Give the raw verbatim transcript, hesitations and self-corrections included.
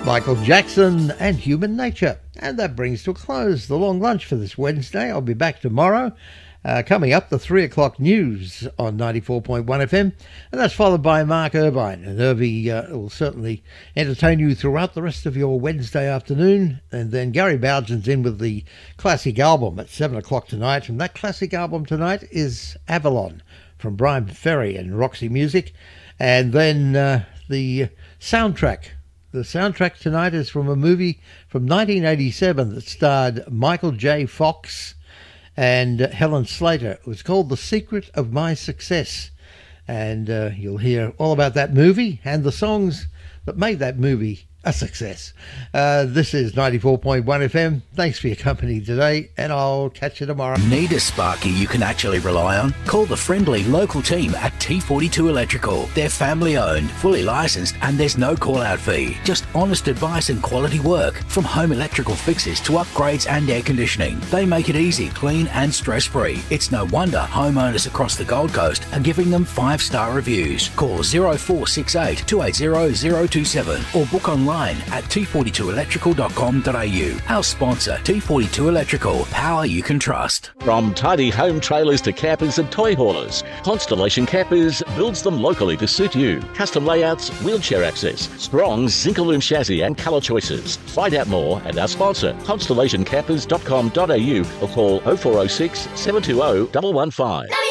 Michael Jackson and Human Nature. And that brings to a close the long lunch for this Wednesday. I'll be back tomorrow. Uh, coming up, the three o'clock news on ninety-four point one F M, and that's followed by Mark Irvine. And Irvie uh, will certainly entertain you throughout the rest of your Wednesday afternoon. And then Gary Bougen's in with the classic album at seven o'clock tonight. And that classic album tonight is Avalon from Brian Ferry and Roxy Music. And then uh, the soundtrack. The soundtrack tonight is from a movie from nineteen eighty-seven that starred Michael J. Fox and uh, Helen Slater. It was called The Secret of My Success. And uh, you'll hear all about that movie and the songs that made that movie a success. Uh, this is ninety-four point one F M. Thanks for your company today, and I'll catch you tomorrow. Need a Sparky you can actually rely on? Call the friendly local team at T forty-two Electrical. They're family owned, fully licensed, and there's no call out fee. Just honest advice and quality work. From home electrical fixes to upgrades and air conditioning, they make it easy, clean and stress free. It's no wonder homeowners across the Gold Coast are giving them five star reviews. Call zero four six eight, two eight zero, zero two seven or book online at t forty-two electrical dot com dot a u. Our sponsor, T forty-two Electrical, power you can trust. From tidy home trailers to campers and toy haulers, Constellation Campers builds them locally to suit you. Custom layouts, wheelchair access, strong Zinc-Alume chassis and colour choices. Find out more at our sponsor, constellation campers dot com dot a u or call oh four oh six, seven two oh, one one five.